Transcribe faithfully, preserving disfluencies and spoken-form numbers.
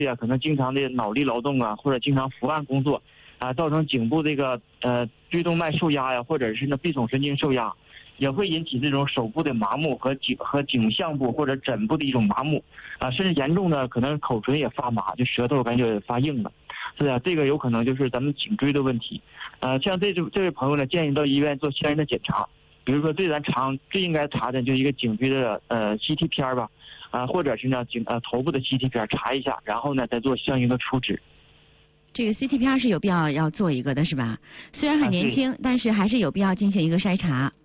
啊，可能经常的脑力劳动啊，或者经常伏案工作啊，造成颈部这个呃椎动脉受压呀，或者是呢臂总神经受压，也会引起这种手部的麻木和颈和颈项部或者枕部的一种麻木啊，甚至严重的可能口唇也发麻，就舌头感觉发硬了。是啊，这个有可能就是咱们颈椎的问题。呃，像这这位朋友呢，建议到医院做相应的检查，比如说最咱常最应该查的就是一个颈椎的呃 C T 片吧，啊、呃，或者是呢颈呃头部的 C T 片查一下，然后呢再做相应的处置。 这个 C T 片是有必要要做一个的，是吧？虽然很年轻，啊、但是还是有必要进行一个筛查。